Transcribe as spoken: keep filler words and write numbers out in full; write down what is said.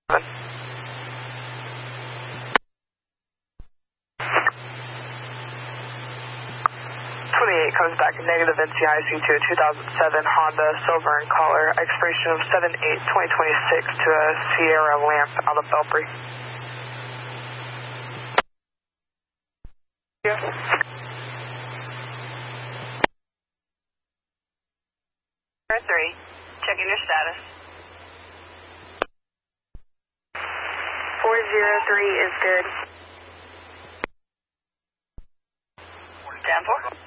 twenty-eight comes back negative N C I C to a two thousand seven Honda Silver in color, expiration of seven eight twenty twenty-six to a Sierra Lamp out of Belpre. Yeah. three, checking your status. four zero three is good. ten four.